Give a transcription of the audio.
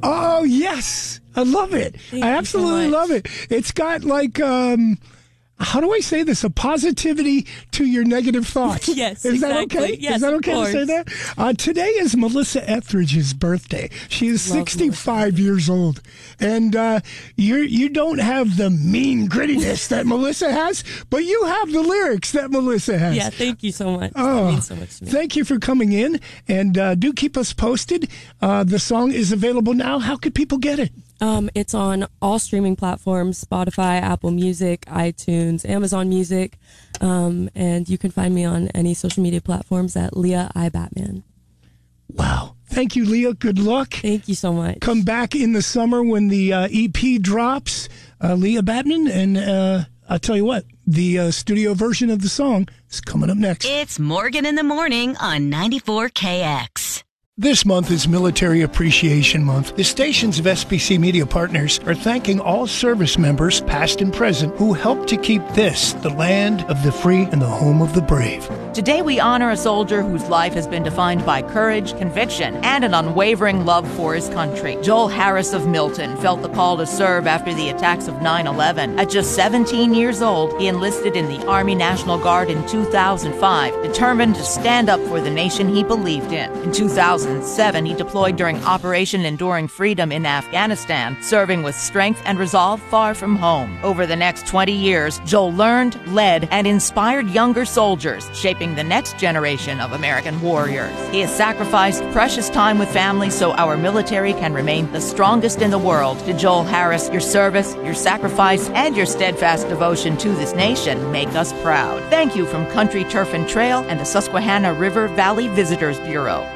Oh, yes. I love it. I absolutely love it. It's got like, how do I say this? A positivity to your negative thoughts. Yes, Is that exactly. okay? Yes, is that okay to say that? Today is Melissa Etheridge's birthday. She is 65 years old. And you don't have the mean grittiness that Melissa has, but you have the lyrics that Melissa has. Yeah, thank you so much. Oh, it means so much to me. Thank you for coming in, and do keep us posted. The song is available now. How could people get it? It's on all streaming platforms: Spotify, Apple Music, iTunes, Amazon Music, and you can find me on any social media platforms at Leah I Batman. Wow. Thank you, Leah. Good luck. Thank you so much. Come back in the summer when the EP drops, Leah Batman, and I'll tell you what, the studio version of the song is coming up next. It's Morgan in the Morning on 94KX. This month is Military Appreciation Month. The stations of SBC Media Partners are thanking all service members, past and present, who helped to keep this the land of the free and the home of the brave. Today we honor a soldier whose life has been defined by courage, conviction, and an unwavering love for his country. Joel Harris of Milton felt the call to serve after the attacks of 9/11. At just 17 years old, he enlisted in the Army National Guard in 2005, determined to stand up for the nation he believed in. In 2007, he deployed during Operation Enduring Freedom in Afghanistan, serving with strength and resolve far from home. Over the next 20 years, Joel learned, led, and inspired younger soldiers, shaping the next generation of American warriors. He has sacrificed precious time with family so our military can remain the strongest in the world. To Joel Harris, your service, your sacrifice, and your steadfast devotion to this nation make us proud. Thank you from Country Turf and Trail and the Susquehanna River Valley Visitors Bureau.